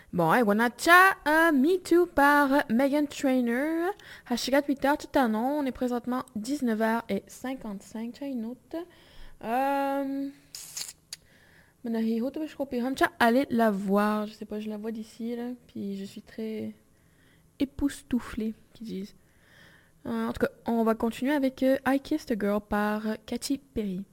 Bon, Wanacha, Me Too par Megan Trainor. Hashtag Twitter, tout un nom. On est présentement 19h55. Tiens, une autre. Manahiho, je crois. Allez la voir. Je sais pas, je la vois d'ici, là. Puis je suis très époustouflée, qu'ils disent. En tout cas, on va continuer avec I Kissed a Girl par Katy Perry.